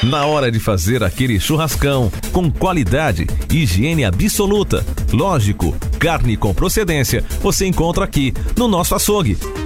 Na hora de fazer aquele churrascão, com qualidade e higiene absoluta, lógico, carne com procedência, você encontra aqui no nosso açougue.